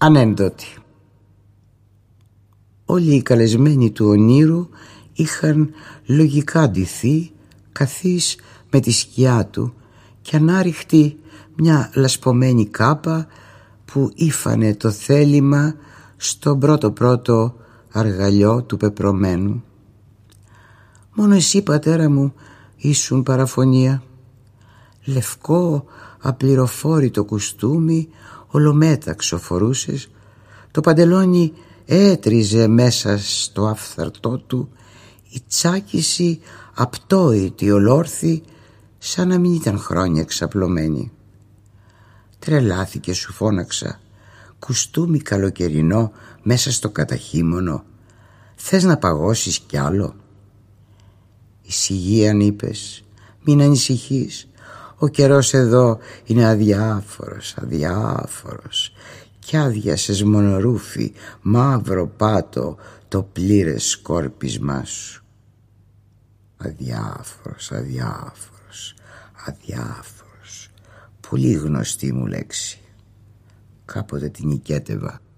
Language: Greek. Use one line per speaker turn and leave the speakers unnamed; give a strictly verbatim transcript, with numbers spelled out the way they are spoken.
Ανένδοτη. Όλοι οι καλεσμένοι του ονείρου είχαν λογικά ντυθεί καθής με τη σκιά του και ανάρριχτη μια λασπωμένη κάπα που ήφανε το θέλημα στον πρώτο πρώτο αργαλιό του πεπρωμένου. Μόνο εσύ, πατέρα μου, ήσουν παραφωνία. Λευκό απληροφόρητο κουστούμι ολομέταξο φορούσες, το παντελόνι έτριζε μέσα στο αφθαρτό του, η τσάκιση απτόητη ολόρθη, σαν να μην ήταν χρόνια εξαπλωμένη. Τρελάθηκε, σου φώναξα, κουστούμι καλοκαιρινό μέσα στο καταχύμωνο, θες να παγώσεις κι άλλο? Ησυχίαν, είπες, μην ανησυχείς, ο καιρός εδώ είναι αδιάφορος, αδιάφορος. Κι άδειασες μονορούφι, μαύρο πάτο, το πλήρες σκόρπισμά σου. Αδιάφορος, αδιάφορος, αδιάφορος. Πολύ γνωστή μου λέξη. Κάποτε την νικέτευα.